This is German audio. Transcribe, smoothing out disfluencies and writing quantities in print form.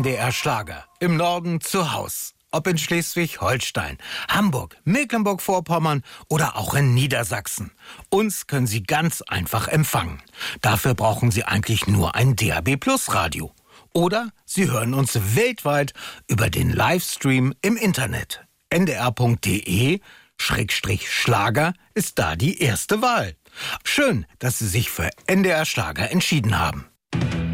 NDR Schlager. Im Norden zu Haus. Ob in Schleswig-Holstein, Hamburg, Mecklenburg-Vorpommern oder auch in Niedersachsen. Uns können Sie ganz einfach empfangen. Dafür brauchen Sie eigentlich nur ein DAB+-Radio. Oder Sie hören uns weltweit über den Livestream im Internet. ndr.de/Schlager ist da die erste Wahl. Schön, dass Sie sich für NDR Schlager entschieden haben.